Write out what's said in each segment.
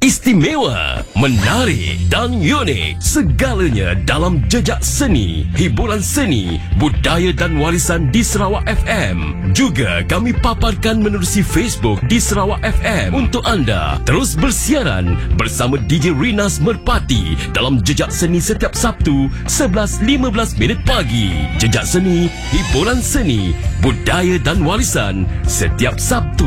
Istimewa, menarik dan unik. Segalanya dalam jejak seni, hiburan seni, budaya dan warisan di Sarawak FM. Juga kami paparkan menerusi Facebook di Sarawak FM untuk anda. Terus bersiaran bersama DJ Rinas Merpati dalam Jejak Seni setiap Sabtu 11.15 pagi. Jejak Seni, hiburan seni, budaya dan warisan setiap Sabtu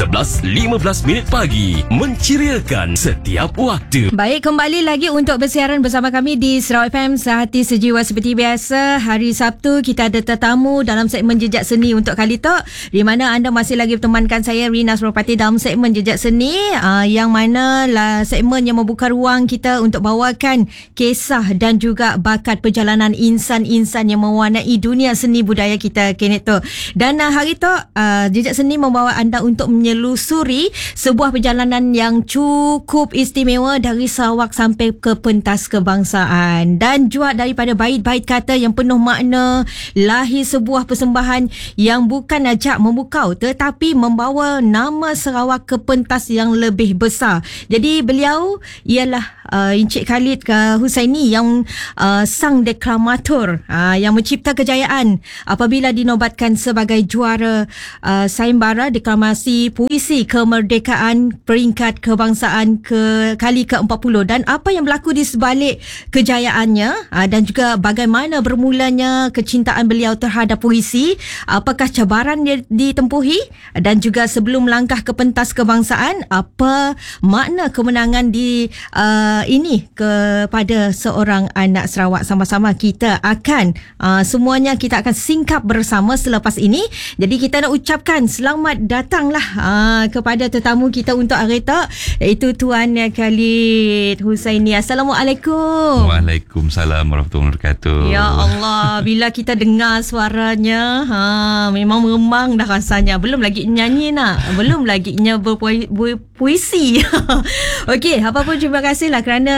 11.15 pagi. Menceriakan setiap waktu. Baik, kembali lagi untuk bersiaran bersama kami di Sarawak FM Sehati Sejiwa seperti biasa. Hari Sabtu kita ada tetamu dalam segmen Jejak Seni untuk kali tu, di mana anda masih lagi bertemankan saya Rinas Merpati dalam segmen Jejak Seni, yang mana lah segmen yang membuka ruang kita untuk bawakan kisah dan juga bakat perjalanan insan-insan yang mewarnai dunia seni budaya kita kini tu. Dan hari tu Jejak Seni membawa anda untuk menyelusuri sebuah perjalanan yang cukup istimewa dari Sarawak sampai ke pentas kebangsaan, dan juga daripada bait-bait kata yang penuh makna, lahir sebuah persembahan yang bukan ajak memukau tetapi membawa nama Sarawak ke pentas yang lebih besar. Jadi beliau ialah Encik Khalid Husaini yang sang deklamator yang mencipta kejayaan apabila dinobatkan sebagai juara sayembara deklamasi puisi kemerdekaan peringkat kebangsaan kali ke-40, dan apa yang berlaku di sebalik kejayaannya, dan juga bagaimana bermulanya kecintaan beliau terhadap puisi, apakah cabaran dia ditempuhi, dan juga sebelum langkah ke pentas kebangsaan, apa makna kemenangan di ini kepada seorang anak Sarawak. Sama-sama kita akan semuanya kita akan singkap bersama selepas ini. Jadi kita nak ucapkan selamat datanglah kepada tetamu kita untuk hari tu, iaitu Tuan Khalid Husaini. Assalamualaikum. Waalaikumsalam warahmatullahi wabarakatuh. Ya Allah, bila kita dengar suaranya, memang meremang dah rasanya. Belum lagi nyanyi nak, belum lagi berpuisi. Okey, apapun terima kasihlah kerana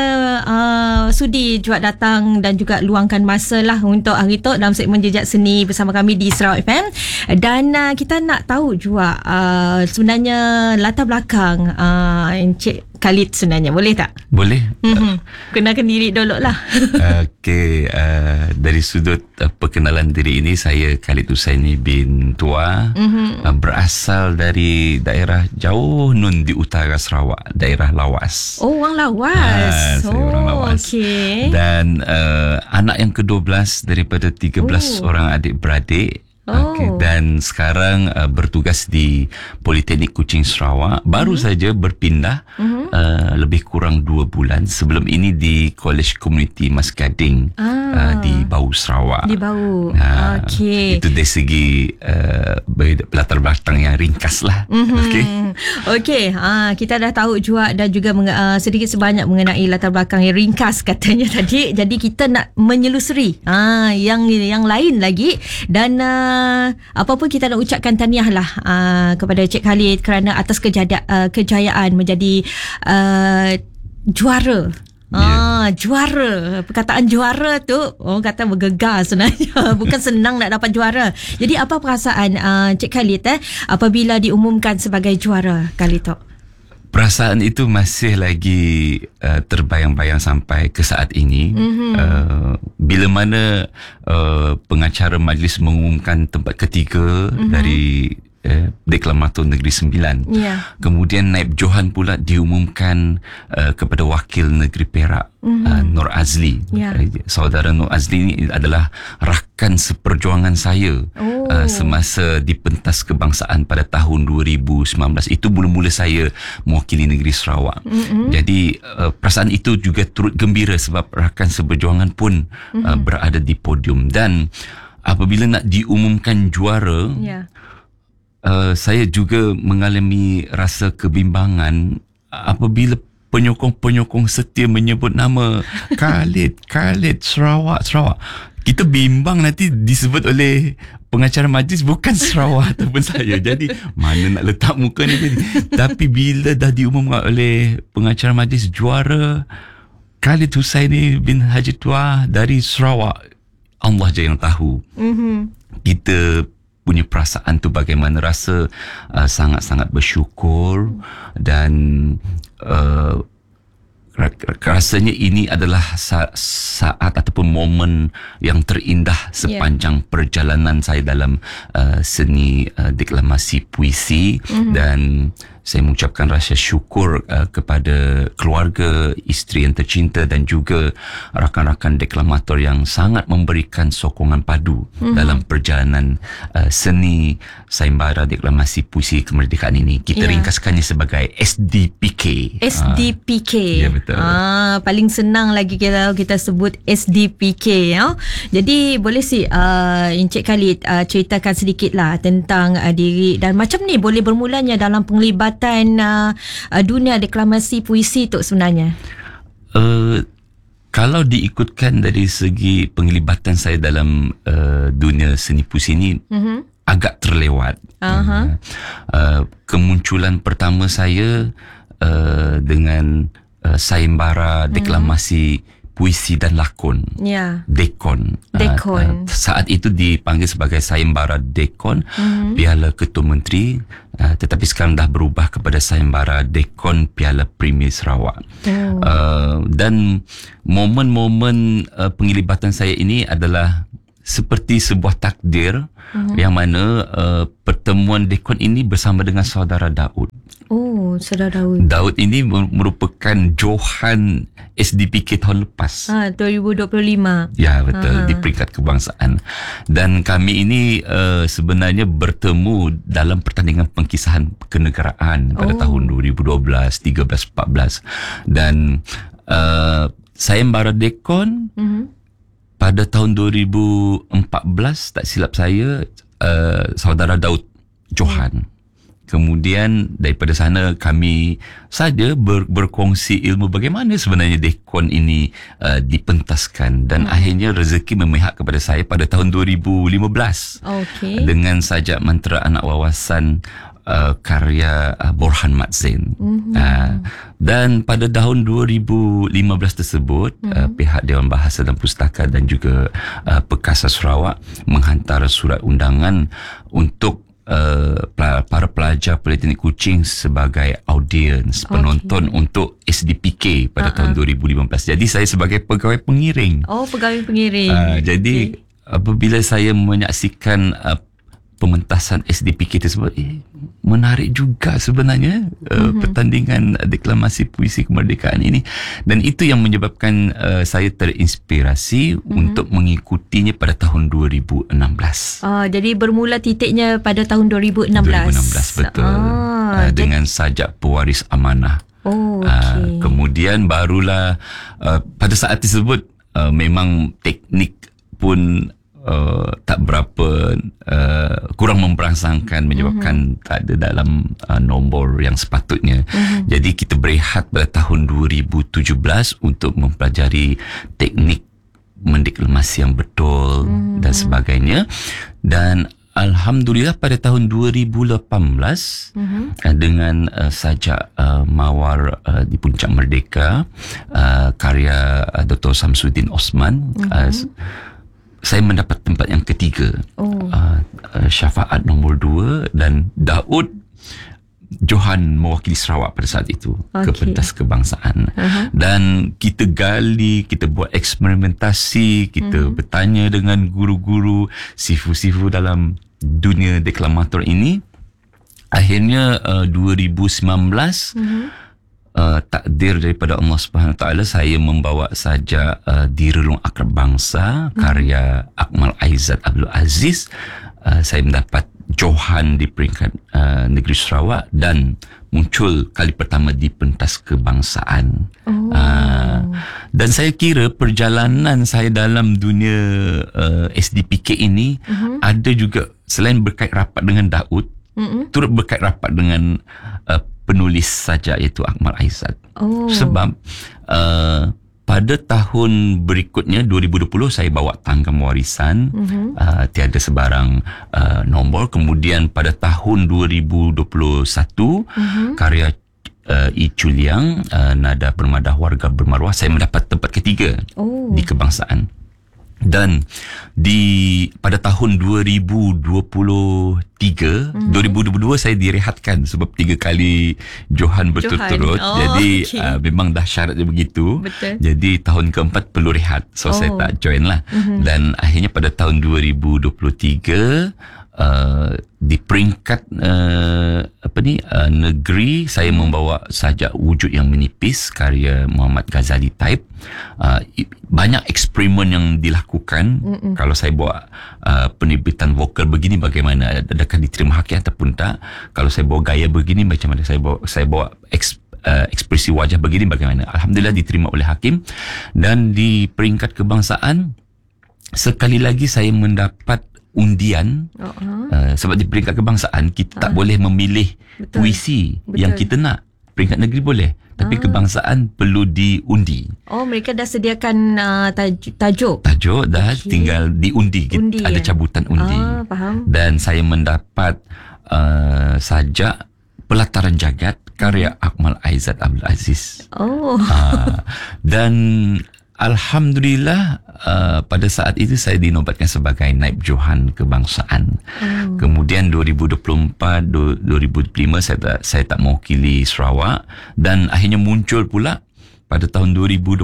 sudi juga datang dan juga luangkan masa lah untuk hari tu dalam segmen Jejak Seni bersama kami di Sarawak FM. Dan kita nak tahu juga sebenarnya latar belakang Encik Khalid sebenarnya, boleh tak? Boleh. Kenalkan diri dulu lah. Okey, dari sudut perkenalan diri ini, saya Khalid Husaini bin Tua, berasal dari daerah jauh nun di utara Sarawak, daerah Lawas. Oh, orang Lawas. Saya orang Lawas. Okay. Dan anak yang ke-12 daripada 13 orang adik-beradik. Okay, dan sekarang bertugas di Politeknik Kuching Sarawak. Baru saja berpindah lebih kurang 2 bulan. Sebelum ini di College Community Mas Gading di Bau Sarawak. Di Bau. Okay. Itu dari segi latar belakang yang ringkas lah. Okay. Kita dah tahu juga dan juga sedikit sebanyak mengenai latar belakang yang ringkas katanya tadi. Jadi kita nak menyelusuri yang lain lagi, dan apa pun kita nak ucapkan tahniah lah kepada Encik Khalid kerana atas kejayaan menjadi juara. Juara. Perkataan juara tu orang kata bergegar sebenarnya. Bukan senang nak dapat juara. Jadi apa perasaan Encik Khalid apabila diumumkan sebagai juara kali tu? Perasaan itu masih lagi terbayang-bayang sampai ke saat ini. Bila mana pengacara majlis mengumumkan tempat ketiga dari Deklamator Negeri Sembilan. Kemudian Naib Johan pula diumumkan kepada Wakil Negeri Perak, Nur Azli. Saudara Nur Azli ini adalah rakan seperjuangan saya semasa di pentas kebangsaan pada tahun 2019. Itu mula-mula saya mewakili negeri Sarawak. Jadi perasaan itu juga turut gembira sebab rakan seperjuangan pun berada di podium. Dan apabila nak diumumkan juara, saya juga mengalami rasa kebimbangan apabila penyokong-penyokong setia menyebut nama Khalid, Sarawak. Kita bimbang nanti disebut oleh pengacara majlis bukan Sarawak ataupun saya. Jadi mana nak letak muka ni tadi. Tapi bila dah diumumkan oleh pengacara majlis juara Khalid Husaini bin Haji Tua dari Sarawak, Allah je yang tahu. Kita punya perasaan tu bagaimana, rasa sangat-sangat bersyukur dan rasanya ini adalah saat ataupun momen yang terindah sepanjang perjalanan saya dalam seni deklamasi puisi, dan saya mengucapkan rasa syukur kepada keluarga, isteri yang tercinta dan juga rakan-rakan deklamator yang sangat memberikan sokongan padu dalam perjalanan seni sayembara deklamasi puisi kemerdekaan ini. Kita ringkaskannya sebagai SDPK. SDPK. Ya, betul. Paling senang lagi kita sebut SDPK. Jadi boleh Encik Khalid ceritakan sedikitlah tentang diri dan macam ni boleh bermulanya dalam penglibatan dunia deklamasi puisi tu sebenarnya. Kalau diikutkan dari segi penglibatan saya dalam dunia seni puisi ini, agak terlewat. Kemunculan pertama saya dengan sayembara deklamasi puisi dan lakon, Dekon. Saat itu dipanggil sebagai sayembara Dekon, Piala Ketua Menteri, tetapi sekarang dah berubah kepada sayembara Dekon Piala Premier Sarawak. Dan momen-momen penglibatan saya ini adalah seperti sebuah takdir, yang mana pertemuan Dekon ini bersama dengan saudara Daud. Oh, saudara Daud. Daud ini merupakan Johan SDPK tahun lepas. 2025. Ya, betul. Di peringkat kebangsaan. Dan kami ini sebenarnya bertemu dalam pertandingan pengkisahan kenegaraan pada tahun 2012, 13, 14. Dan sayembara Dekon pada tahun 2014, tak silap saya, saudara Daud Johan. Kemudian daripada sana kami saja berkongsi ilmu bagaimana sebenarnya Dekon ini dipentaskan, dan akhirnya rezeki memihak kepada saya pada tahun 2015 dengan sajak mantra anak wawasan karya Borhan Mat Zain. Dan pada tahun 2015 tersebut pihak Dewan Bahasa dan Pustaka dan juga Perkasa Sarawak menghantar surat undangan untuk para pelajar Politeknik Kuching sebagai audiens penonton untuk SDPK pada tahun 2015. Jadi saya sebagai pegawai pengiring. Pegawai pengiring. Jadi apabila saya menyaksikan pementasan SDPK tersebut, menarik juga sebenarnya pertandingan deklamasi puisi kemerdekaan ini, dan itu yang menyebabkan saya terinspirasi untuk mengikutinya pada tahun 2016. Jadi bermula titiknya pada tahun 2016. 2016, betul. Dengan sajak pewaris amanah. Kemudian barulah pada saat tersebut memang teknik pun tak berapa kurang memperangsangkan, menyebabkan tak ada dalam nombor yang sepatutnya. Jadi kita berehat pada tahun 2017 untuk mempelajari teknik mendeklamasi yang betul dan sebagainya. Dan alhamdulillah pada tahun 2018 dengan sajak Mawar di Puncak Merdeka, karya Dr. Samsudin Osman, saya mendapat tempat yang ketiga, syafaat nombor 2, dan Daud Johan mewakili Sarawak pada saat itu ke pentas kebangsaan. Dan kita gali, kita buat eksperimentasi, kita bertanya dengan guru-guru, sifu-sifu dalam dunia deklamator ini. Akhirnya 2019 takdir daripada Allah Subhanahu Wa Taala, saya membawa saja Dirulung Akrab Bangsa karya Akmal Aizat Abdul Aziz. Saya mendapat Johan di peringkat negeri Sarawak dan muncul kali pertama di pentas kebangsaan. Dan saya kira perjalanan saya dalam dunia SDPK ini ada juga, selain berkait rapat dengan Daud, turut berkait rapat dengan penulis saja, iaitu Akmal Aizat. Sebab pada tahun berikutnya 2020 saya bawa Tanggam Warisan, tiada sebarang nombor. Kemudian pada tahun 2021 karya I Chuliang, Nada Permadah Warga Bermaruah, saya mendapat tempat ketiga di kebangsaan. Dan pada tahun 2022 saya direhatkan sebab 3 kali Johan berturut-turut. Jadi memang dah syaratnya begitu. Betul. Jadi tahun keempat perlu rehat. So saya tak join lah. Dan akhirnya pada tahun 2023 di peringkat negeri saya membawa sajak wujud yang menipis karya Muhammad Ghazali type. Banyak eksperimen yang dilakukan. Kalau saya bawa penerbitan vokal begini, bagaimana, adakah diterima hakim ataupun tak. Kalau saya bawa gaya begini, macam mana saya bawa ekspresi wajah begini, bagaimana. Alhamdulillah diterima oleh hakim. Dan di peringkat kebangsaan sekali lagi saya mendapat undian. Sebab di peringkat kebangsaan kita tak boleh memilih puisi yang kita nak. Peringkat negeri boleh, tapi kebangsaan perlu diundi. Mereka dah sediakan tajuk dah, tinggal diundi. Ada cabutan undi. Faham. Dan saya mendapat sajak Pelataran Jagat karya Akmal Aizat Abdul Aziz. Dan alhamdulillah pada saat itu saya dinobatkan sebagai Naib Johan Kebangsaan. Kemudian 2024, 2005 saya tak mewakili Sarawak, dan akhirnya muncul pula pada tahun 2026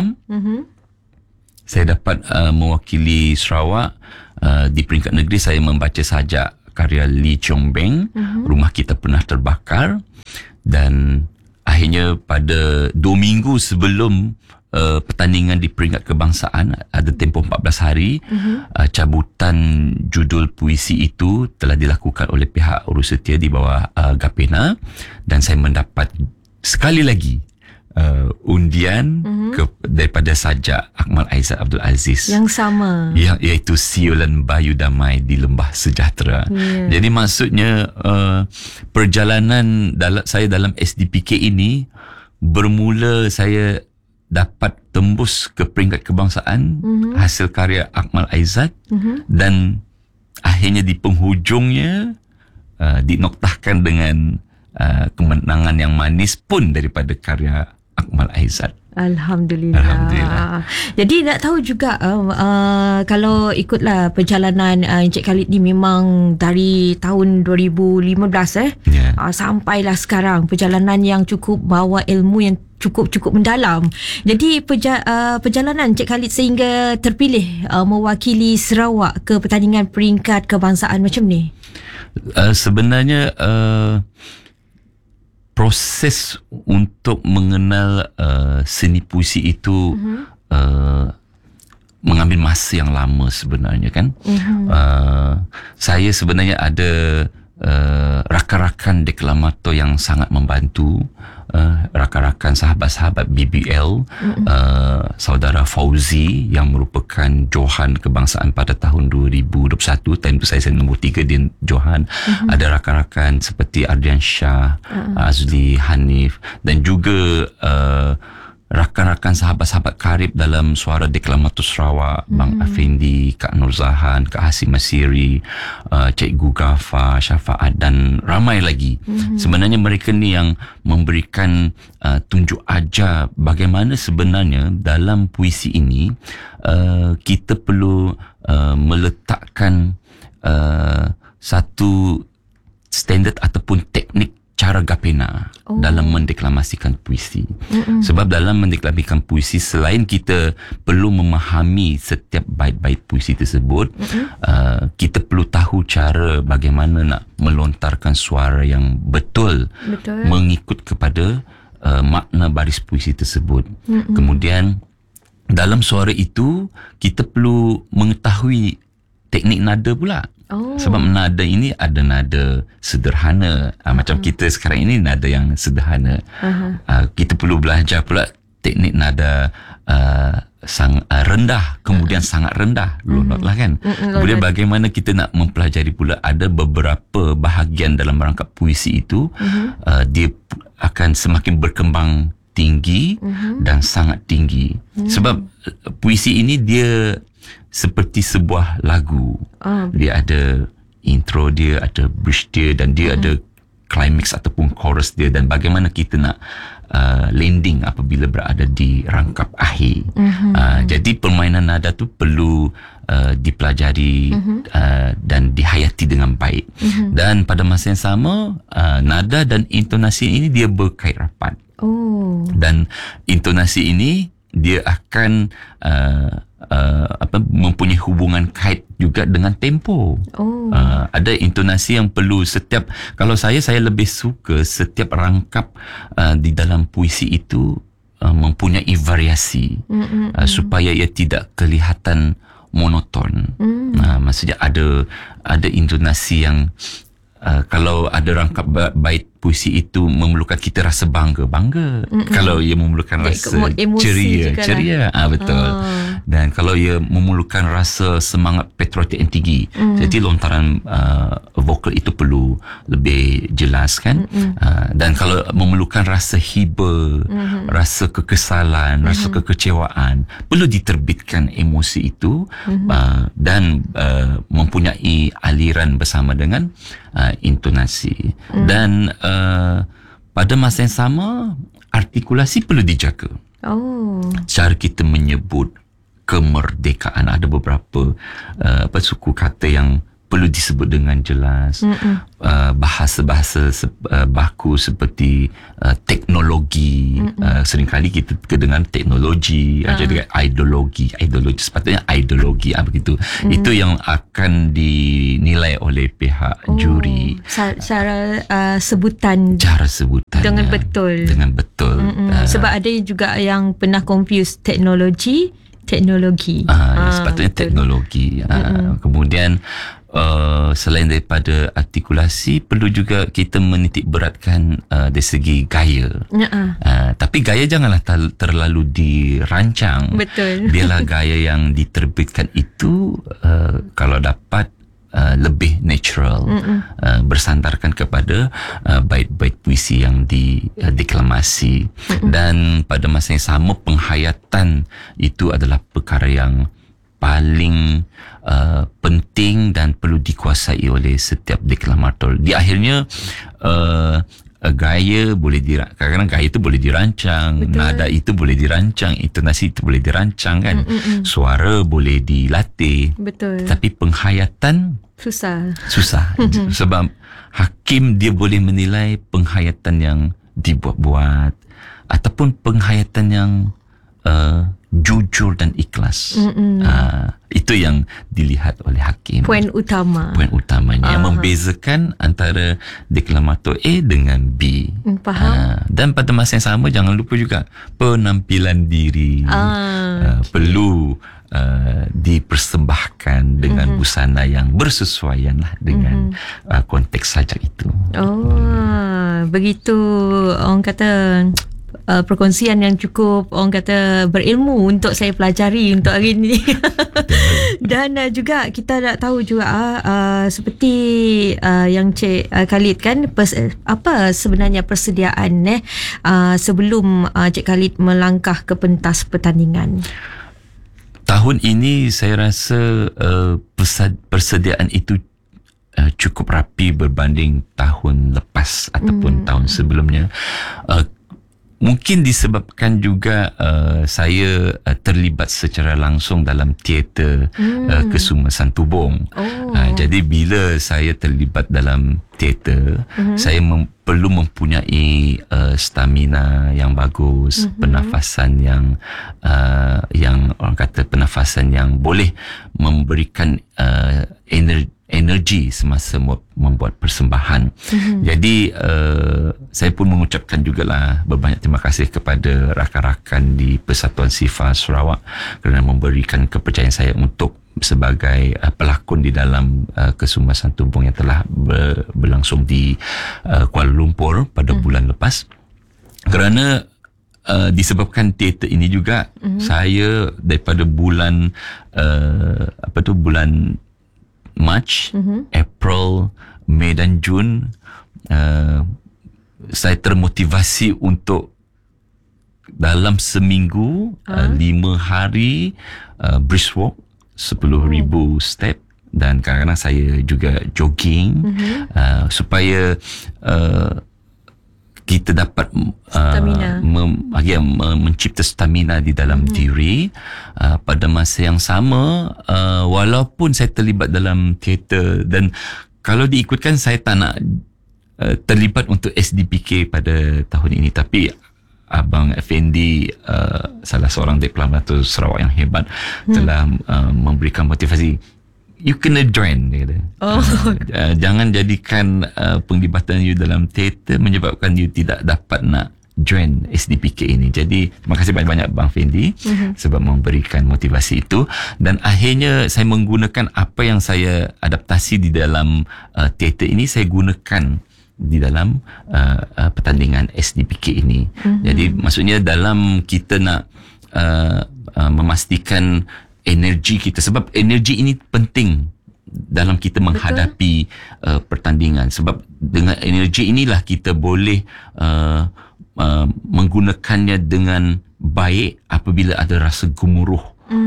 saya dapat mewakili Sarawak. Di peringkat negeri saya membaca sajak karya Lee Chong Beng, Rumah Kita Pernah Terbakar. Dan akhirnya pada 2 minggu sebelum pertandingan di peringkat kebangsaan, ada tempoh 14 hari, cabutan judul puisi itu telah dilakukan oleh pihak urus setia di bawah Gapena, dan saya mendapat sekali lagi undian daripada sajak Akmal Aizat Abdul Aziz yang sama, iaitu Siulan Bayu Damai di Lembah Sejahtera. Jadi maksudnya perjalanan saya dalam SDPK ini bermula saya dapat tembus ke peringkat kebangsaan hasil karya Akmal Aizat, dan akhirnya di penghujungnya dinoktahkan dengan kemenangan yang manis pun daripada karya Akmal Aizat. Alhamdulillah. Jadi nak tahu juga kalau ikutlah perjalanan Encik Khalid ni, memang dari tahun 2015 sampailah sekarang, perjalanan yang cukup bawa ilmu yang cukup mendalam. Jadi perjalanan Encik Khalid sehingga terpilih mewakili Sarawak ke pertandingan peringkat kebangsaan macam ni. Sebenarnya proses untuk mengenal seni puisi itu mengambil masa yang lama sebenarnya, kan. Saya sebenarnya ada rakan-rakan deklamator yang sangat membantu, rakan-rakan sahabat-sahabat BBL, saudara Fauzi yang merupakan Johan Kebangsaan pada tahun 2021, time itu saya nombor 3 di Johan. Ada rakan-rakan seperti Ardian Shah, Azli Hanif, dan juga rakan-rakan sahabat-sahabat karib dalam Suara Deklamator Sarawak, Bang Afindi, Kak Nur Zahan, Kak Hasim Masiri, Cikgu Ghaffar, Syafaat, dan ramai lagi. Sebenarnya mereka ni yang memberikan tunjuk ajar bagaimana sebenarnya dalam puisi ini kita perlu meletakkan satu standard ataupun teknik cara Gapena dalam mendeklamasikan puisi. Sebab dalam mendeklamasikan puisi, selain kita perlu memahami setiap bait-bait puisi tersebut, kita perlu tahu cara bagaimana nak melontarkan suara yang betul. Mengikut kepada makna baris puisi tersebut. Kemudian dalam suara itu kita perlu mengetahui teknik nada pula. Sebab nada ini ada nada sederhana, macam kita sekarang ini nada yang sederhana. Kita perlu belajar pula teknik nada rendah, kemudian sangat rendah, low note lah, kan. Kemudian bagaimana kita nak mempelajari pula ada beberapa bahagian dalam rangkap puisi itu, dia akan semakin berkembang tinggi dan sangat tinggi. Sebab puisi ini dia seperti sebuah lagu. Dia ada intro dia, ada bridge dia, dan dia ada climax ataupun chorus dia, dan bagaimana kita nak landing apabila berada di rangkap akhir. Jadi permainan nada tu perlu dipelajari dan dihayati dengan baik. Dan pada masa yang sama, nada dan intonasi ini dia berkait rapat. Dan intonasi ini dia akan mempunyai hubungan kait juga dengan tempo. Ada intonasi yang perlu setiap, kalau saya lebih suka setiap rangkap di dalam puisi itu mempunyai variasi supaya ia tidak kelihatan monoton. Maksudnya ada intonasi yang kalau ada rangkap bait puisi itu memerlukan kita rasa bangga. Kalau ia memerlukan rasa ceria, betul. Dan kalau ia memerlukan rasa semangat patriotik yang tinggi, jadi lontaran vokal itu perlu lebih jelas kan. Dan kalau memerlukan rasa hiba, rasa kekesalan, rasa kekecewaan, perlu diterbitkan emosi itu dan mempunyai aliran bersama dengan intonasi. Dan pada masa yang sama, artikulasi perlu dijaga. Cara kita menyebut kemerdekaan, ada beberapa suku kata yang perlu disebut dengan jelas. Bahasa-bahasa baku seperti teknologi, seringkali kita dengan teknologi, ada dengan ideologi sepatutnya ideologi, begitu. Itu yang akan dinilai oleh pihak juri. Cara sebutan dengan betul. Sebab ada juga yang pernah confuse teknologi. Sepatutnya teknologi. Kemudian selain daripada artikulasi, perlu juga kita menitik beratkan dari segi gaya. Tapi gaya janganlah terlalu dirancang. Betul. Biarlah gaya yang diterbitkan itu kalau dapat lebih natural, bersandarkan kepada bait-bait puisi yang dideklamasi. Dan pada masa yang sama, penghayatan itu adalah perkara yang paling penting dan perlu dikuasai oleh setiap deklamator. Di akhirnya gaya boleh kadang-kadang gaya itu boleh dirancang. Betul. Nada itu boleh dirancang, intonasi itu boleh dirancang kan. Suara boleh dilatih. Betul. Tapi penghayatan susah. Sebab hakim dia boleh menilai penghayatan yang dibuat-buat ataupun penghayatan yang jujur dan ikhlas. Itu yang dilihat oleh hakim. Poin utamanya yang membezakan antara deklamator A dengan B. Faham. Dan pada masa yang sama, jangan lupa juga penampilan diri perlu dipersembahkan dengan busana yang bersesuaian lah dengan konteks sajak itu. Begitu orang kata perkongsian yang cukup orang kata berilmu untuk saya pelajari untuk hari ini. Dan juga kita nak tahu juga seperti yang Cik Khalid kan, apa sebenarnya persediaan sebelum Cik Khalid melangkah ke pentas pertandingan. Tahun ini saya rasa persediaan itu cukup rapi berbanding tahun lepas ataupun tahun sebelumnya. Mungkin disebabkan juga saya terlibat secara langsung dalam teater Kesuma Santubong. Jadi bila saya terlibat dalam teater, saya perlu mempunyai stamina yang bagus, pernafasan yang orang kata pernafasan yang boleh memberikan energi semasa membuat persembahan. Jadi saya pun mengucapkan jugalah berbanyak terima kasih kepada rakan-rakan di Persatuan SIFA Sarawak kerana memberikan kepercayaan saya untuk sebagai pelakon di dalam Kesuma Santubong yang telah berlangsung di Kuala Lumpur pada bulan lepas. Kerana disebabkan teater ini juga, saya daripada bulan bulan Mac, April, Mei dan Jun, saya termotivasi untuk dalam seminggu 5 hari brisk walk 10,000 step, dan kadang-kadang saya juga jogging supaya kita dapat Stamina. mencipta stamina di dalam diri. Pada masa yang sama, walaupun saya terlibat dalam teater, dan kalau diikutkan saya tak nak terlibat untuk SDPK pada tahun ini, tapi Abang Effendi, salah seorang deklamator Sarawak yang hebat, telah memberikan motivasi. You kena join, dia kata. Jangan jadikan penglibatan you dalam teater menyebabkan you tidak dapat nak join SDPK ini. Jadi terima kasih banyak-banyak Bang Fendi sebab memberikan motivasi itu, dan akhirnya saya menggunakan apa yang saya adaptasi di dalam teater ini, saya gunakan di dalam pertandingan SDPK ini. Jadi maksudnya dalam kita nak memastikan energi kita, sebab energi ini penting dalam kita menghadapi pertandingan, sebab dengan energi inilah kita boleh menggunakannya dengan baik apabila ada rasa gemuruh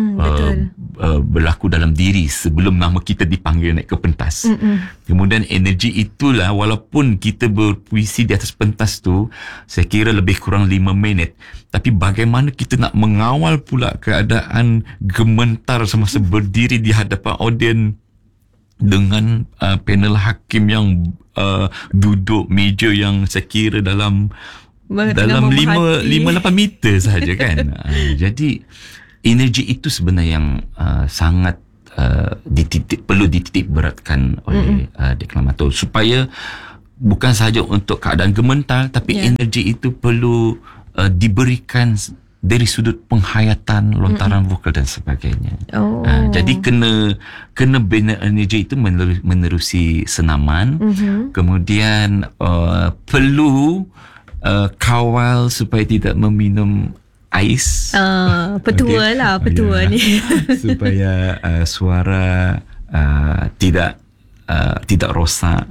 berlaku dalam diri sebelum nama kita dipanggil naik ke pentas. Kemudian energi itulah, walaupun kita berpuisi di atas pentas tu saya kira lebih kurang 5 minit, tapi bagaimana kita nak mengawal pula keadaan gementar semasa berdiri di hadapan audien dengan panel hakim yang duduk meja yang saya kira dalam 5-8 meter sahaja kan. Jadi energi itu sebenarnya yang sangat perlu dititik beratkan oleh deklamator, supaya bukan sahaja untuk keadaan gementar, tapi energi itu perlu diberikan dari sudut penghayatan, lontaran vokal dan sebagainya. Jadi kena bina energi itu menerusi senaman. Kemudian perlu kawal supaya tidak meminum ais. Petua lah, petua ni. Supaya suara tidak rosak.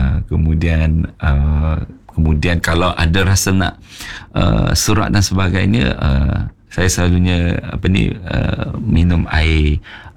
Kemudian kalau ada rasa nak serak dan sebagainya, saya selalunya minum air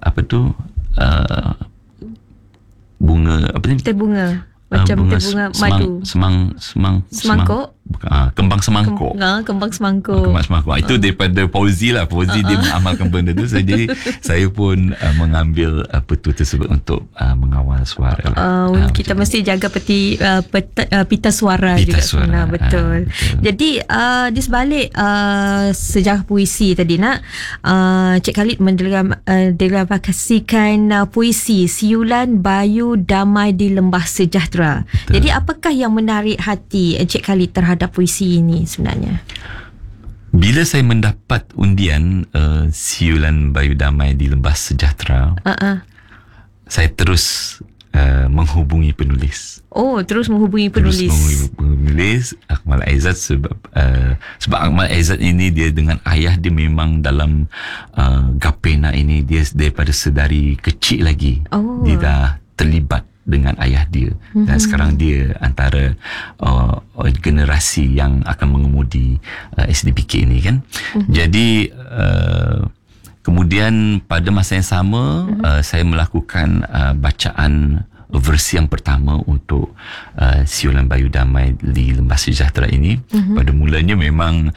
bunga teh bunga, macam teh bunga madu, semangkuk. Kembang semangkuk. Kembang semangkuk. Itu daripada Fauzi lah. Fauzi dia mengamalkan benda tu. Jadi saya pun mengambil petua tersebut untuk mengawal suara. Kita mesti jaga pita suara pita juga. Suara. Betul. Jadi di sebalik sejarah puisi tadi Cik Khalid mendeklarasikan puisi Siulan Bayu Damai di Lembah Sejahtera. Betul. Jadi apakah yang menarik hati Cik Khalid terhadap puisi ini sebenarnya? Bila saya mendapat undian Siulan Bayu Damai di Lembah Sejahtera, saya terus menghubungi penulis. Terus menghubungi penulis. Akmal Aizat, sebab Akmal Aizat ini dia dengan ayah dia memang dalam Gapena ini, dia daripada sedari kecil lagi dia dah terlibat dengan ayah dia, dan sekarang dia antara generasi yang akan mengemudi SDPK ini kan. Jadi kemudian pada masa yang sama saya melakukan bacaan versi yang pertama untuk Siulan Bayu Damai di Lembah Sejahtera ini. Pada mulanya memang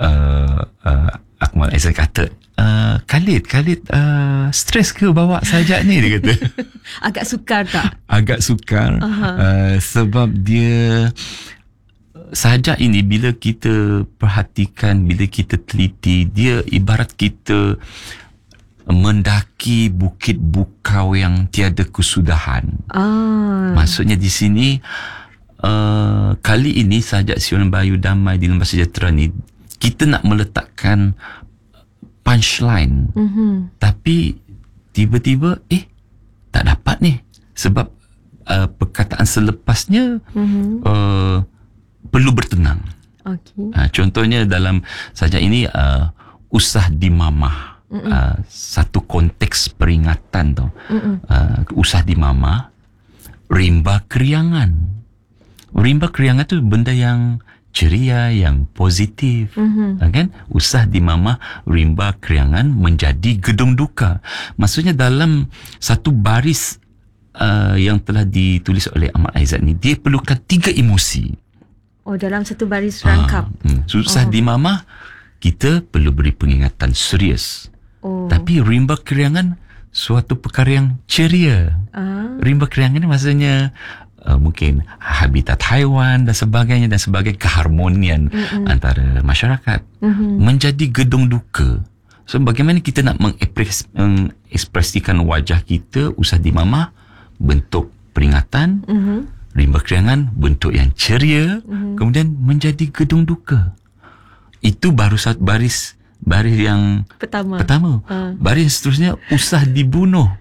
Akmal Aizat kata, Khalid stres ke bawa sajak ni, dia kata. Agak sukar tak? Agak sukar. Sebab dia sajak ini bila kita perhatikan, bila kita teliti, dia ibarat kita mendaki bukit bukau yang tiada kesudahan. Maksudnya di sini kali ini sajak Siulan Bayu Damai di Lembah Sejahtera ni, kita nak meletakkan punchline, tapi tiba-tiba tak dapat ni, sebab perkataan selepasnya perlu bertenang. Contohnya dalam sajak ini usah dimamah, satu konteks peringatan tau. Usah dimamah, rimba keriangan. Rimba keriangan tu benda yang ceria, yang positif, kan? Usah dimamah, rimba keriangan menjadi gedung duka. Maksudnya dalam satu baris yang telah ditulis oleh Ahmad Aizat ni, dia perlukan 3 emosi. Oh, dalam satu baris rangkap. Susah di mama, kita perlu beri pengingatan serius. Tapi rimba keriangan suatu perkara yang ceria. Rimba keriangan ni maksudnya mungkin habitat haiwan dan sebagainya keharmonian antara masyarakat. Menjadi gedung duka. So bagaimana kita nak mengekspresikan wajah kita, usah di mama, bentuk peringatan, rimba keriangan bentuk yang ceria, kemudian menjadi gedung duka. Itu baru satu baris yang pertama. Baris seterusnya, usah dibunuh.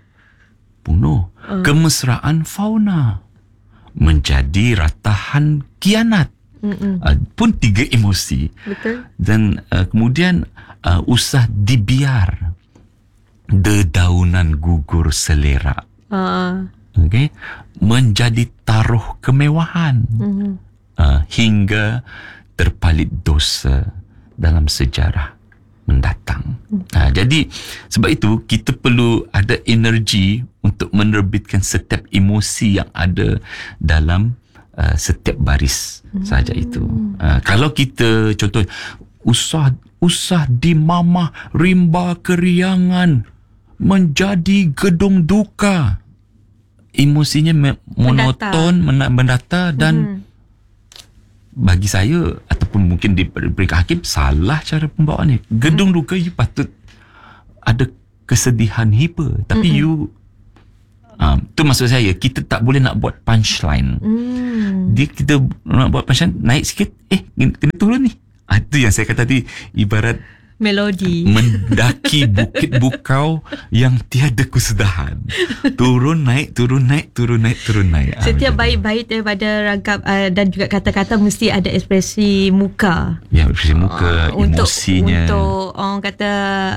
Kemesraan fauna menjadi ratahan kianat. Pun 3 emosi. Betul. Dan kemudian usah dibiar. Dedaunan gugur selera. Okay? Menjadi taruh kemewahan. Hingga terpalit dosa dalam sejarah mendatang. Jadi sebab itu kita perlu ada energi untuk menerbitkan setiap emosi yang ada dalam setiap baris sahaja itu. Kalau kita contoh usah dimamah rimba keriangan menjadi gedung duka, emosinya monoton, mendata dan bagi saya ataupun mungkin di peringkat hakim salah cara pembawaannya. Gedung duka you patut ada kesedihan hiper, tapi you tu maksud saya, kita tak boleh nak buat punchline. Kita nak buat punchline naik sikit, kena turun ni. Itu yang saya kata tadi, ibarat melodi mendaki bukit bukau yang tiada kesudahan. Turun naik, turun naik, turun naik, turun naik. Setiap bait-bait daripada rangkap dan juga kata-kata mesti ada ekspresi muka. Ya, ekspresi muka, emosinya. Untuk orang kata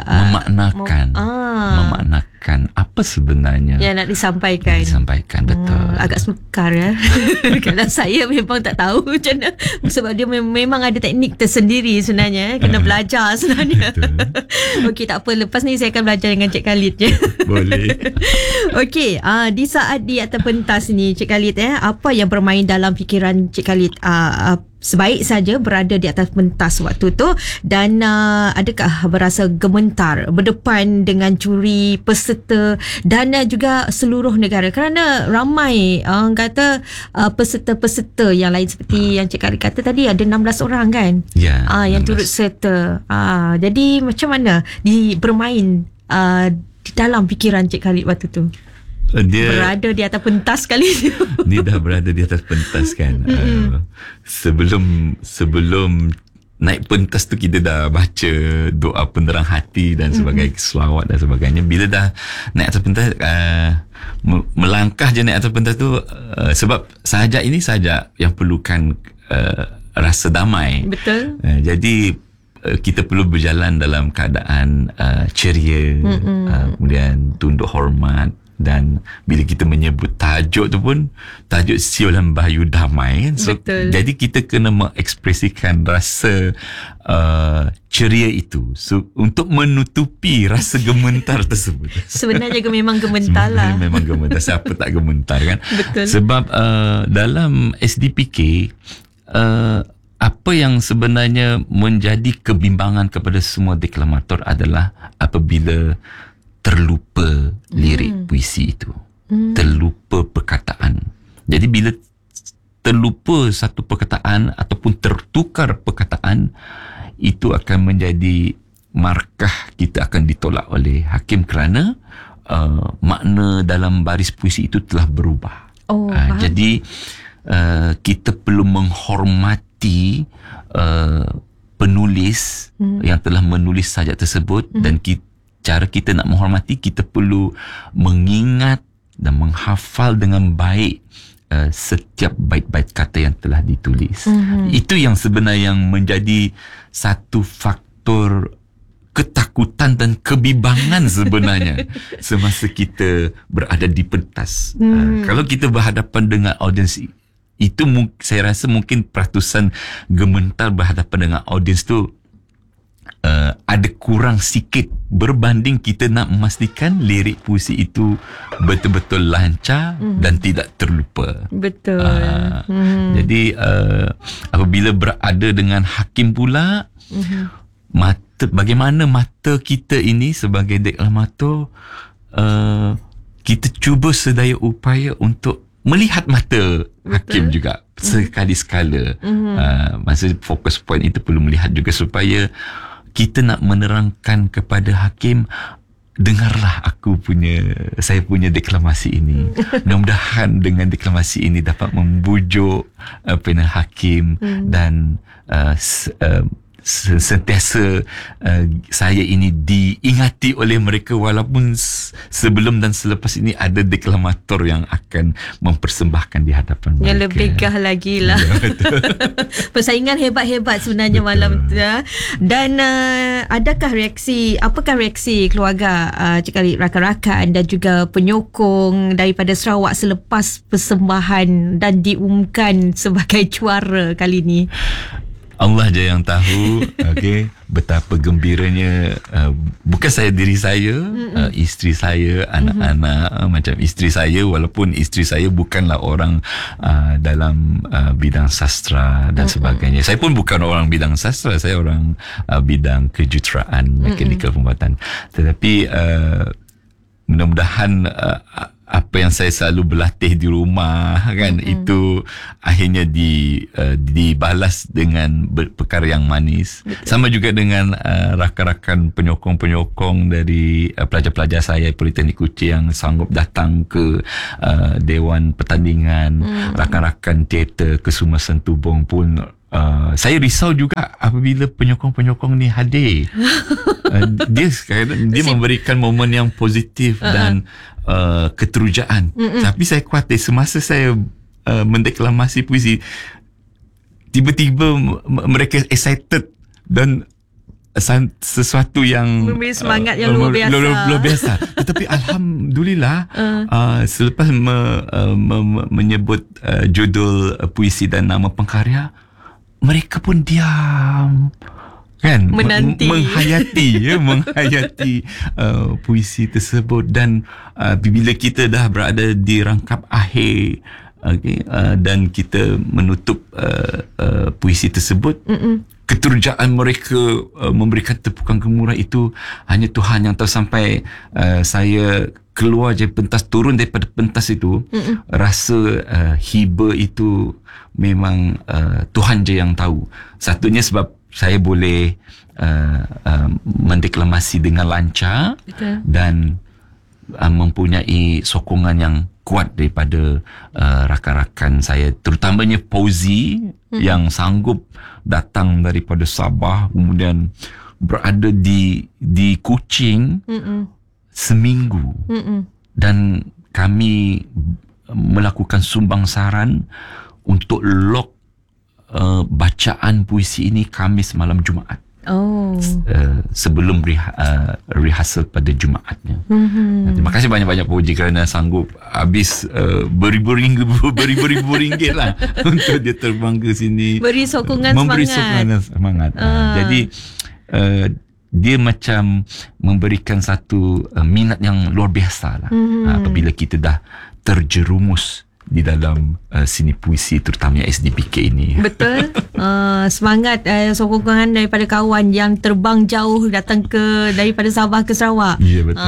memaknakan apa sebenarnya yang nak disampaikan. Betul. Agak sukar ya. Kalau saya memang tak tahu macam mana, sebab dia memang ada teknik tersendiri sebenarnya. Kena belajar sebenarnya. Okey, tak apa. Lepas ni saya akan belajar dengan Cik Khalid je. Boleh. Okey, di saat di atas pentas ni Cik Khalid, apa yang bermain dalam fikiran Cik Khalid sebaik saja berada di atas pentas waktu tu, dan adakah berasa gementar berdepan dengan juri, peserta dan juga seluruh negara, kerana ramai kata peserta-peserta yang lain seperti yang Cik Khalid kata tadi, ada 16 orang kan yang 16. Turut serta. Jadi macam mana bermain di dalam fikiran Cik Khalid waktu tu? Dia berada di atas pentas kali ni. Dia dah berada di atas pentas kan. Sebelum naik pentas tu kita dah baca doa penerang hati dan sebagainya, selawat dan sebagainya. Bila dah naik atas pentas, melangkah je naik atas pentas tu, sebab sajak ini sajak yang perlukan rasa damai. Betul. Jadi kita perlu berjalan dalam keadaan ceria, kemudian tunduk hormat. Dan bila kita menyebut tajuk tu pun, tajuk siulan Bahayu Damai kan? So, jadi kita kena mengekspresikan rasa ceria itu, so, untuk menutupi rasa gementar tersebut. Sebenarnya memang gementar lah. Memang gementar. Siapa tak gementar kan? Betul. Sebab dalam SDPK, apa yang sebenarnya menjadi kebimbangan kepada semua deklamator adalah apabila terlupa lirik puisi itu. Terlupa perkataan. Jadi bila terlupa satu perkataan ataupun tertukar perkataan, itu akan menjadi markah kita akan ditolak oleh hakim kerana makna dalam baris puisi itu telah berubah. Jadi kita perlu menghormati penulis yang telah menulis sajak tersebut, dan cara kita nak menghormati, kita perlu mengingat dan menghafal dengan baik setiap bait-bait kata yang telah ditulis. Itu yang sebenarnya yang menjadi satu faktor ketakutan dan kebimbangan sebenarnya semasa kita berada di pentas. Kalau kita berhadapan dengan audiens itu, saya rasa mungkin peratusan gementar berhadapan dengan audiens tu ada kurang sikit berbanding kita nak memastikan lirik puisi itu betul-betul lancar dan tidak terlupa. Betul. Jadi apabila berada dengan hakim pula, bagaimana mata kita ini sebagai deklamator, kita cuba sedaya upaya untuk melihat mata hakim juga sekali-sekala. Masa fokus point itu perlu melihat juga supaya kita nak menerangkan kepada hakim, dengarlah saya punya deklamasi ini. Mudah-mudahan dengan deklamasi ini dapat membujuk hakim dan sentiasa saya ini diingati oleh mereka, walaupun sebelum dan selepas ini ada deklamator yang akan mempersembahkan di hadapan mereka. Yang lebih gah lagi lah. Persaingan hebat-hebat sebenarnya. Betul. Malam tu. Dan apakah reaksi keluarga, Cik Khalid, rakan-rakan dan juga penyokong daripada Sarawak selepas persembahan dan diumumkan sebagai juara kali ni? Allah je yang tahu. Okay, betapa gembiranya, bukan diri saya, isteri saya, anak-anak, macam isteri saya, walaupun isteri saya bukanlah orang dalam bidang sastra dan sebagainya. Saya pun bukan orang bidang sastra, saya orang bidang kejuruteraan, mekanikal pembuatan. Tetapi mudah-mudahan apa yang saya selalu berlatih di rumah kan, itu akhirnya dibalas dengan perkara yang manis. Betul. Sama juga dengan rakan-rakan penyokong-penyokong dari pelajar-pelajar saya Politeknik Kuching yang sanggup datang ke Dewan Pertandingan, rakan-rakan teater Kesuma Sentubong pun. Saya risau juga apabila penyokong-penyokong ni hadir. Dia memberikan momen yang positif dan keterujaan. Tapi saya khawatir semasa saya mendeklamasi puisi, tiba-tiba mereka excited dan sesuatu yang memberi semangat yang luar biasa. Tetapi alhamdulillah, selepas menyebut judul puisi dan nama pengkarya, mereka pun diam kan, menanti, menghayati puisi tersebut. Dan bila kita dah berada di rangkap akhir, dan kita menutup puisi tersebut, keterujaan mereka memberikan tepukan gemuruh itu hanya Tuhan yang tahu. Sampai saya keluar je pentas, turun daripada pentas itu, rasa hibah itu memang Tuhan je yang tahu. Satunya sebab saya boleh mendeklamasi dengan lancar. Betul. Dan mempunyai sokongan yang kuat daripada rakan-rakan saya, terutamanya Fauzi yang sanggup datang daripada Sabah, kemudian berada di Kuching seminggu. Dan kami melakukan sumbangsaran untuk log bacaan puisi ini Khamis malam Jumaat. Sebelum rehearsal pada Jumaatnya. Terima kasih banyak-banyak Puji kerana sanggup habis beribu ringgit lah untuk dia terbang ke sini, memberi sokongan semangat. Jadi dia macam memberikan satu minat yang luar biasa lah apabila kita dah terjerumus di dalam seni puisi, terutamanya SDPK ini. Betul. Semangat sokongan daripada kawan yang terbang jauh datang daripada Sabah ke Sarawak. Ya, betul.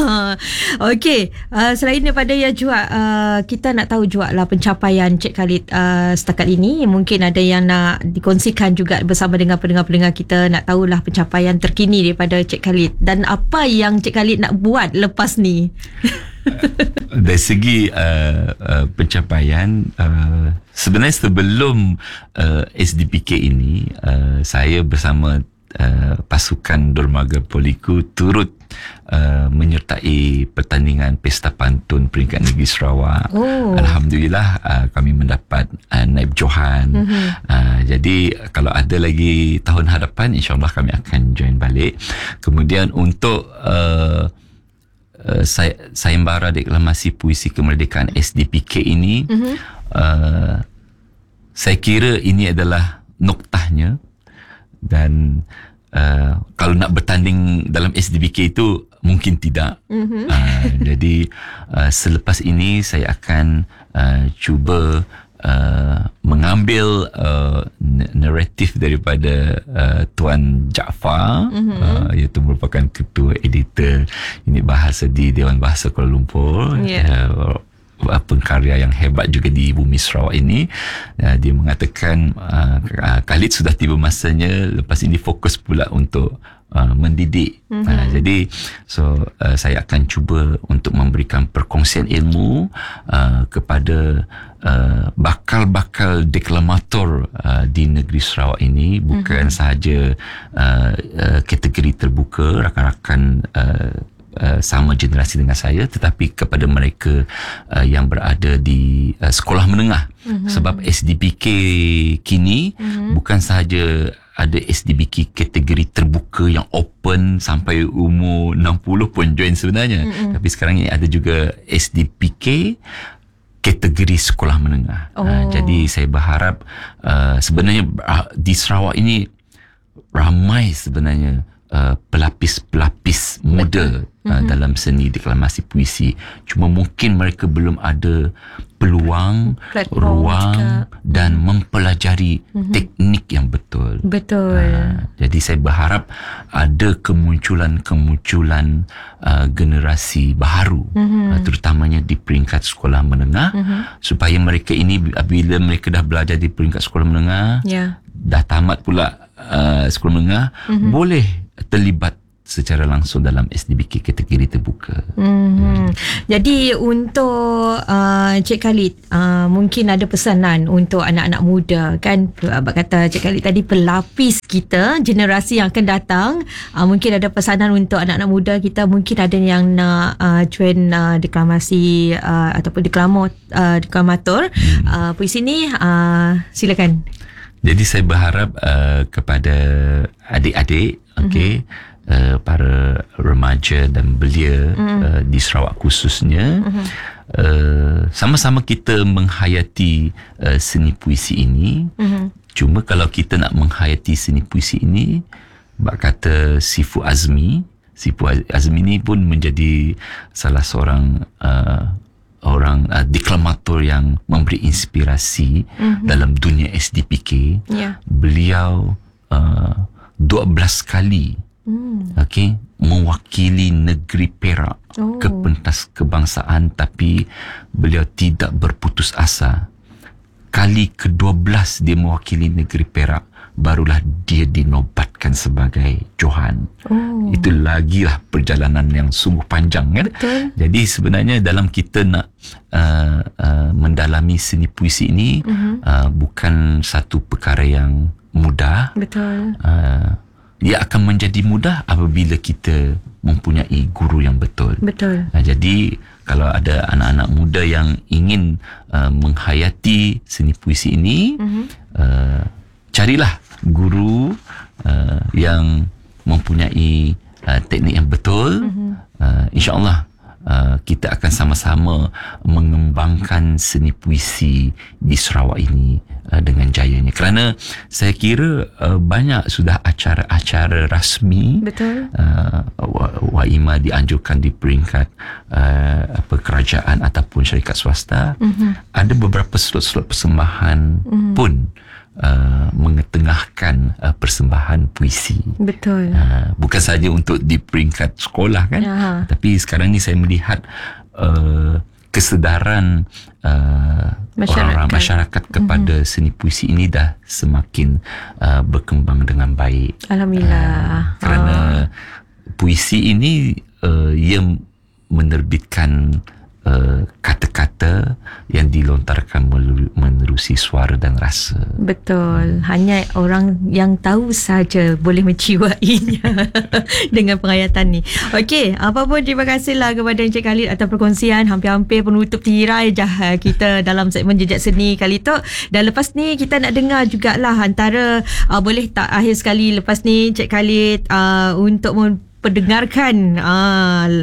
Okey, selain daripada juga kita nak tahu juga lah pencapaian Cik Khalid setakat ini. Mungkin ada yang nak dikongsikan juga bersama dengan pendengar-pendengar kita, nak tahulah pencapaian terkini daripada Cik Khalid dan apa yang Cik Khalid nak buat lepas ni. Dari segi pencapaian, sebenarnya sebelum SDPK ini, saya bersama pasukan Dermaga Poliku turut menyertai pertandingan Pesta Pantun Peringkat Negeri Sarawak. Alhamdulillah, kami mendapat naib Johan. Jadi kalau ada lagi tahun hadapan, insyaAllah kami akan join balik. Kemudian untuk sayembara deklamasi puisi kemerdekaan SDPK ini, saya kira ini adalah noktahnya, dan kalau nak bertanding dalam SDBK itu mungkin tidak. Jadi selepas ini saya akan cuba mengambil naratif daripada Tuan Jaafar, iaitu merupakan ketua editor unit bahasa di Dewan Bahasa Kuala Lumpur, pengkarya yang hebat juga di bumi Sarawak ini. Dia mengatakan Khalid sudah tiba masanya lepas ini fokus pula untuk mendidik. Jadi saya akan cuba untuk memberikan perkongsian ilmu kepada bakal-bakal deklamator di negeri Sarawak ini, bukan sahaja kategori terbuka, rakan-rakan sama generasi dengan saya, tetapi kepada mereka yang berada di sekolah menengah. Sebab SDBK kini bukan sahaja ada SDBK kategori terbuka yang open sampai umur 60 pun join sebenarnya. Tapi sekarang ini ada juga SDBK kategori sekolah menengah. Jadi saya berharap sebenarnya di Sarawak ini ramai sebenarnya pelapis-pelapis muda dalam seni deklamasi puisi. Cuma mungkin mereka belum ada peluang, ruang dan mempelajari teknik yang betul. Jadi saya berharap ada kemunculan generasi baru, terutamanya di peringkat sekolah menengah, supaya mereka ini bila mereka dah belajar di peringkat sekolah menengah, dah tamat pula sekolah menengah, boleh terlibat secara langsung dalam SDBK kategori terbuka. Jadi untuk Cik Khalid, mungkin ada pesanan untuk anak-anak muda kan, abang kata Cik Khalid tadi pelapis kita, generasi yang akan datang, mungkin ada pesanan untuk anak-anak muda kita, mungkin ada yang nak join deklamasi ataupun deklamator puisi ni, silakan. Jadi saya berharap kepada adik-adik, para remaja dan belia di Sarawak khususnya, sama-sama kita menghayati seni puisi ini. Cuma kalau kita nak menghayati seni puisi ini, bak kata Sifu Azmi ni pun menjadi salah seorang orang deklamator yang memberi inspirasi dalam dunia SDPK. Beliau 12 kali mewakili negeri Perak ke pentas kebangsaan, tapi beliau tidak berputus asa. Kali ke-12 dia mewakili negeri Perak, barulah dia dinobatkan sebagai Johan. Itu lagilah perjalanan yang sungguh panjang kan. Jadi sebenarnya dalam kita nak mendalami seni puisi ini, bukan satu perkara yang mudah. Dia akan menjadi mudah apabila kita mempunyai guru yang betul. Jadi kalau ada anak-anak muda yang ingin menghayati seni puisi ini, carilah guru yang mempunyai teknik yang betul. InsyaAllah kita akan sama-sama mengembangkan seni puisi di Sarawak ini dengan jayanya. Kerana saya kira banyak sudah acara-acara rasmi. Waima dianjurkan di peringkat kerajaan ataupun syarikat swasta. Ada beberapa slot-slot persembahan pun mengetengahkan persembahan puisi. Bukan saja untuk di peringkat sekolah kan, tapi sekarang ni saya melihat kesedaran masyarakat kepada seni puisi ini dah semakin berkembang dengan baik. Alhamdulillah. Kerana puisi ini ia menerbitkan kata-kata yang dilontarkan menerusi suara dan rasa. Hanya orang yang tahu saja boleh menciwainya dengan penghayatan ni. Okey, apa pun terima kasihlah kepada Encik Khalid atas perkongsian. Hampir-hampir penutup tirai dah kita dalam segmen Jejak Seni kali tu. Dan lepas ni kita nak dengar jugalah antara boleh tak akhir sekali lepas ni Encik Khalid untuk memperdengarkan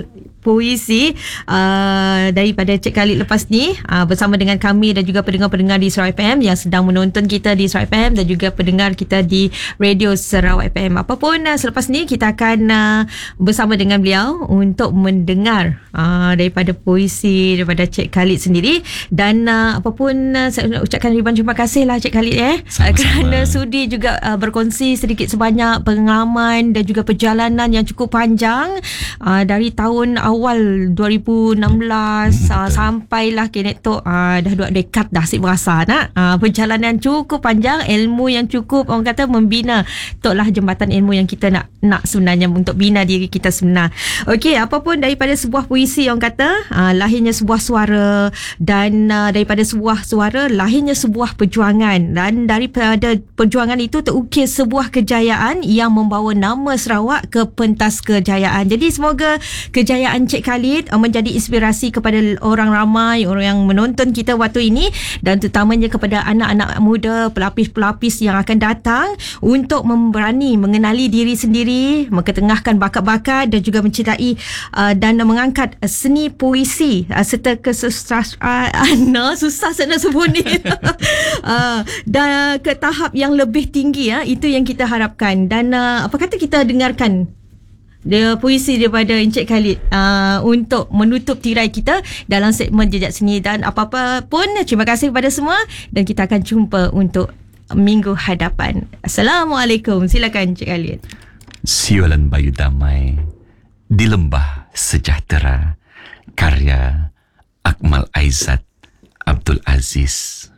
puisi daripada Cik Khalid lepas ni bersama dengan kami dan juga pendengar-pendengar di Sarawak FM yang sedang menonton kita di Sarawak FM dan juga pendengar kita di Radio Sarawak FM. Apapun selepas ni kita akan bersama dengan beliau untuk mendengar daripada puisi daripada Cik Khalid sendiri. Dan apapun saya nak ucapkan ribuan terima kasih lah Cik Khalid kerana sudi juga berkongsi sedikit sebanyak pengalaman dan juga perjalanan yang cukup panjang dari tahun awal 2016 sampailah kini tu dah 2 dekad dah asyik berasa nak perjalanan cukup panjang, ilmu yang cukup orang kata membina. Itulah jembatan ilmu yang kita nak sebenarnya untuk bina diri kita sebenar. Okey, apapun daripada sebuah puisi orang kata lahirnya sebuah suara, dan daripada sebuah suara lahirnya sebuah perjuangan, dan daripada perjuangan itu terukir sebuah kejayaan yang membawa nama Sarawak ke pentas kejayaan. Jadi semoga kejayaan Cik Khalid menjadi inspirasi kepada orang ramai, orang yang menonton kita waktu ini, dan terutamanya kepada anak-anak muda, pelapis-pelapis yang akan datang untuk berani mengenali diri sendiri, mengetengahkan bakat-bakat dan juga mencintai dan mengangkat seni puisi serta kesusastraan susah saya nak sebut ni dan ke tahap yang lebih tinggi. Itu yang kita harapkan. Dan apa kata kita dengarkan puisi daripada Encik Khalid untuk menutup tirai kita dalam segmen Jejak Seni. Dan apa-apa pun terima kasih kepada semua dan kita akan jumpa untuk minggu hadapan. Assalamualaikum. Silakan Encik Khalid. Siulan Bayu Damai di Lembah Sejahtera, karya Akmal Aizat Abdul Aziz.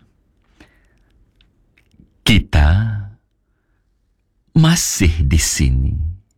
Kita masih di sini,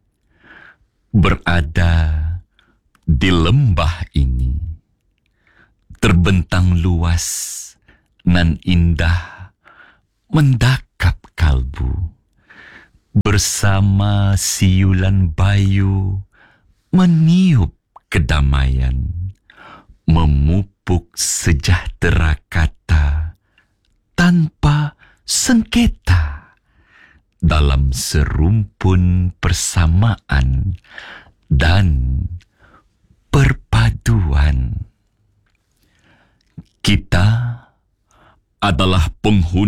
berada di lembah ini, terbentang luas nan indah mendakap kalbu, bersama siulan bayu meniup kedamaian, memupuk sejahtera kata tanpa sengketa dalam serumpun persamaan dan perpaduan. Kita adalah penghuni